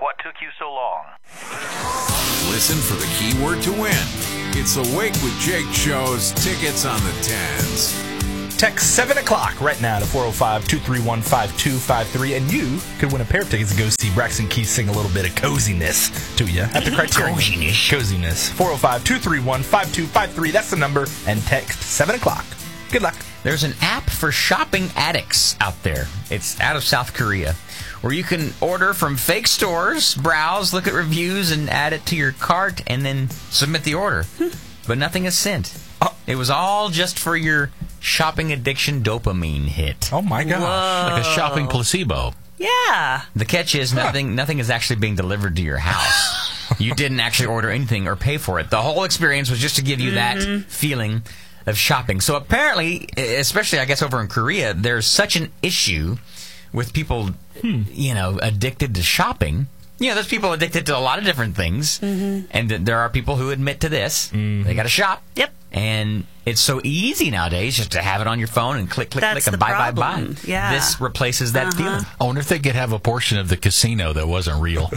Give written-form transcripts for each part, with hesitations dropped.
what took you so long? Listen for the keyword to win. It's the Wake with Jake show's tickets on the 10s. Text 7 o'clock right now to 405-231-5253, and you could win a pair of tickets to go see Braxton Keith sing a little bit of coziness to you at the Criterion. Coziness. 405-231-5253. That's the number, and text 7 o'clock. Good luck. There's an app for shopping addicts out there. It's out of South Korea, where you can order from fake stores, browse, look at reviews, and add it to your cart, and then submit the order. But nothing is sent. It was all just for your shopping addiction dopamine hit. Oh, my gosh. Like a shopping placebo. Yeah. The catch is nothing is actually being delivered to your house. You didn't actually order anything or pay for it. The whole experience was just to give you that feeling of shopping. So apparently, especially I guess over in Korea, there's such an issue with people, addicted to shopping. There's people addicted to a lot of different things, and there are people who admit to this. They got to shop. Yep. And it's so easy nowadays just to have it on your phone and click, That's and the buy. problem. Yeah. This replaces that feeling. I wonder if they could have a portion of the casino that wasn't real.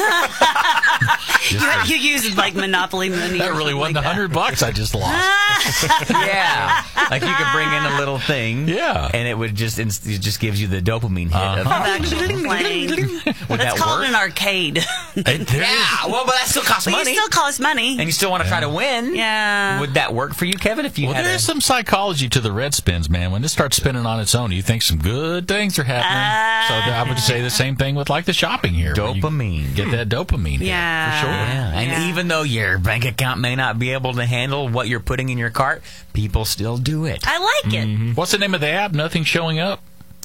You used like Monopoly money. That really wasn't like $100 I just lost. Yeah. Like you could bring in a little thing. Yeah. And it would just gives you the dopamine hit of actually playing. Would That's that called work? an arcade. Yeah. Well, but that still costs But money. you still cost money. And you still want to try to win. Yeah. Would that work for you, Kevin, if you had there's some psychology to the red spins, man. When it starts spinning on its own, you think some good things are happening. So I would say the same thing with like the shopping here. Dopamine. Get that dopamine hit, Yeah. for sure. Yeah. And even though your bank account may not be able to handle what you're putting in your cart, people still do it. I like it. What's the name of the app? Nothing showing up?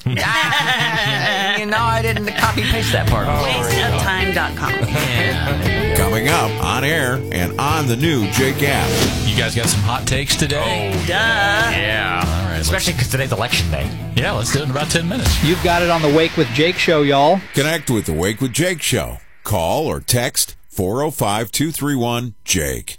I didn't copy-paste that part. Wasteoftime.com. Yeah. Coming up on air and on the new Jake app. You guys got some hot takes today? Duh. Yeah. All right. Especially because today's election day. Yeah, let's do it in about 10 minutes. You've got it on the Wake with Jake show, y'all. Connect with the Wake with Jake show. Call or text 405-231-JAKE.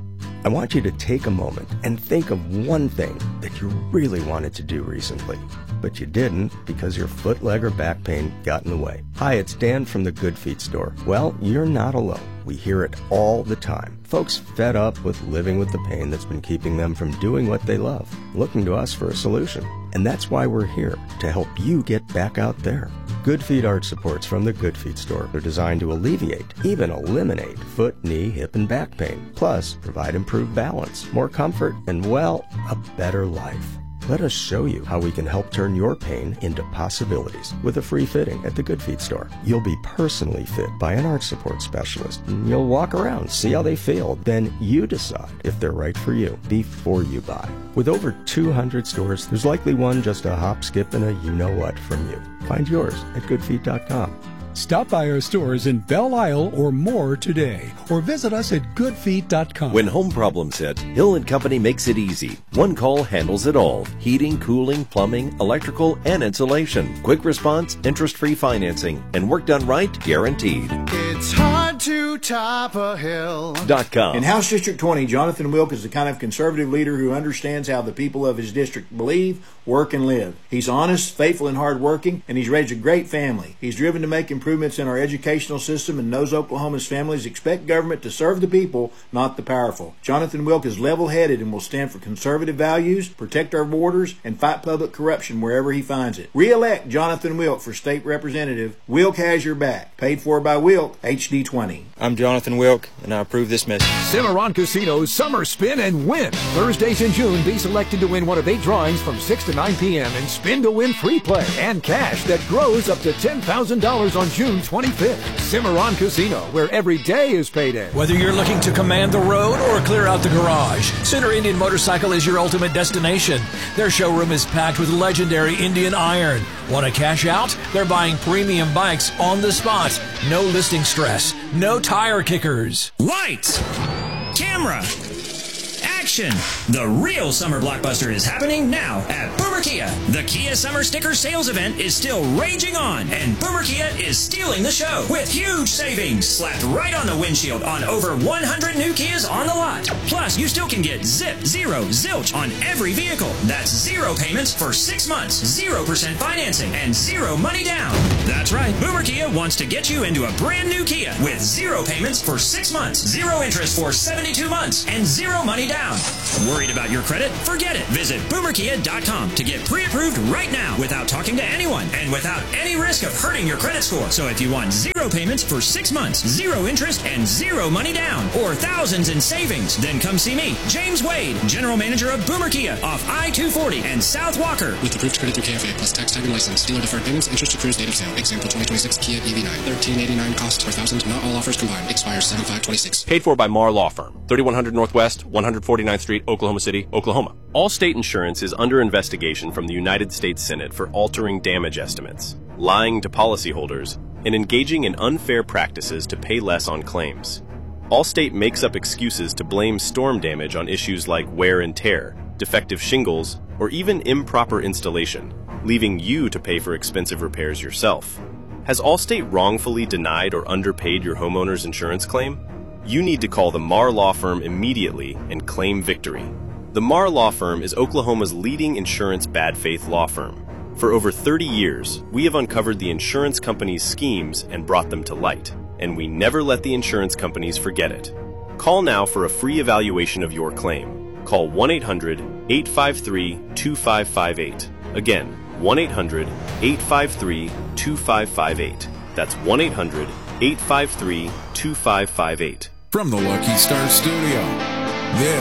I want you to take a moment and think of one thing that you really wanted to do recently, but you didn't because your foot, leg, or back pain got in the way. Hi, it's Dan from the Good Feet store. Well, you're not alone. We hear it all the time. Folks fed up with living with the pain that's been keeping them from doing what they love, looking to us for a solution. And that's why we're here, to help you get back out there. Good Feet arch supports from the Good Feet store are designed to alleviate, even eliminate, foot, knee, hip, and back pain. Plus, provide improved balance, more comfort, and, well, a better life. Let us show you how we can help turn your pain into possibilities with a free fitting at the Good Feet store. You'll be personally fit by an arch support specialist, and you'll walk around, see how they feel. Then you decide if they're right for you before you buy. With over 200 stores, there's likely one just a hop, skip, and a you-know-what from you. Find yours at goodfeet.com. Stop by our stores in Belle Isle or more today, or visit us at goodfeet.com. When home problems hit, Hill & Company makes it easy. One call handles it all. Heating, cooling, plumbing, electrical, and insulation. Quick response, interest-free financing, and work done right, guaranteed. It's hard to top a hill. .com. In House District 20, Jonathan Wilk is the kind of conservative leader who understands how the people of his district believe, work, and live. He's honest, faithful, and hardworking, and he's raised a great family. He's driven to make improvements in our educational system and knows Oklahoma's families expect government to serve the people, not the powerful. Jonathan Wilk is level-headed and will stand for conservative values, protect our borders, and fight public corruption wherever he finds it. Re-elect Jonathan Wilk for state representative. Wilk has your back. Paid for by Wilk, HD20. I'm Jonathan Wilk, and I approve this message. Cimarron Casino's Summer Spin and Win. Thursdays in June, be selected to win one of 8 drawings from 6 to 9 p.m. and spin to win free play and cash that grows up to $10,000 on June 25th. Cimarron Casino, where every day is payday. Whether you're looking to command the road or clear out the garage, Center Indian Motorcycle is your ultimate destination. Their showroom is packed with legendary Indian iron. Want to cash out? They're buying premium bikes on the spot. No listing stress. No tire kickers. Lights! Camera! Action! The real summer blockbuster is happening now at Boomer Kia. The Kia Summer Sticker Sales Event is still raging on, and Boomer Kia is stealing the show with huge savings slapped right on the windshield on over 100 new Kias on the lot. Plus, you still can get zip, zero, zilch on every vehicle. That's 0 payments for 6 months, 0% financing, and 0 money down. That's That's right. Boomer Kia wants to get you into a brand new Kia with 0 payments for 6 months, 0 interest for 72 months, and 0 money down. Worried about your credit? Forget it. Visit boomerkia.com to get pre-approved right now without talking to anyone and without any risk of hurting your credit score. So if you want 0 payments for 6 months, 0 interest, and 0 money down, or thousands in savings, then come see me, James Wade, General Manager of Boomer Kia off I-240 and South Walker. With approved credit through KFA plus tax time and license. Dealer deferred payments, interest accrues date of sale. Example 2026 Kia EV9. $1,389 cost per thousand. Not all offers combined. Expires 7/5/26. Paid for by Marr Law Firm. 3100 Northwest, 149th Street, Oklahoma City, Oklahoma. Allstate Insurance is under investigation from the United States Senate for altering damage estimates, lying to policyholders, and engaging in unfair practices to pay less on claims. Allstate makes up excuses to blame storm damage on issues like wear and tear, defective shingles, or even improper installation, leaving you to pay for expensive repairs yourself. Has Allstate wrongfully denied or underpaid your homeowner's insurance claim? You need to call the Marr Law Firm immediately and claim victory. The Marr Law Firm is Oklahoma's leading insurance bad faith law firm. For over 30 years, we have uncovered the insurance companies' schemes and brought them to light, and we never let the insurance companies forget it. Call now for a free evaluation of your claim. Call 1-800-853-2558. Again, 1-800-853-2558. That's 1-800-853-2558. From the Lucky Star Studio.